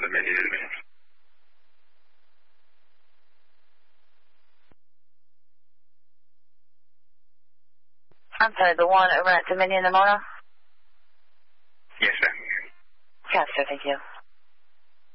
around Dominion. I'm sorry, the one over at Dominion Nimona? Yes, sir. Yes, sir, thank you.